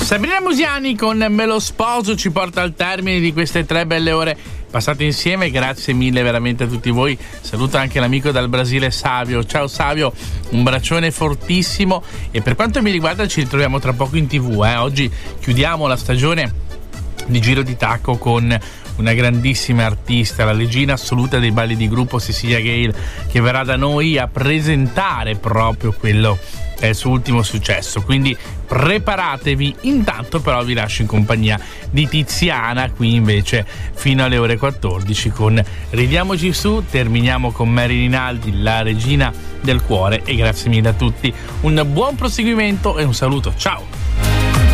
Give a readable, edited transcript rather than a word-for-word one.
Sabrina Musiani con Me lo sposo ci porta al termine di queste 3 belle ore passate insieme. Grazie mille veramente a tutti voi. Saluto anche l'amico dal Brasile Savio. Ciao Savio, un bacione fortissimo, e per quanto mi riguarda ci ritroviamo tra poco in TV. Oggi chiudiamo la stagione di Giro di Tacco con una grandissima artista, la regina assoluta dei balli di gruppo, Cecilia Gale, che verrà da noi a presentare proprio quello è il suo ultimo successo, quindi preparatevi. Intanto però vi lascio in compagnia di Tiziana qui invece fino alle ore 14 con Ridiamoci su. Terminiamo con Mary Rinaldi, la regina del cuore, e grazie mille a tutti, un buon proseguimento e un saluto, ciao.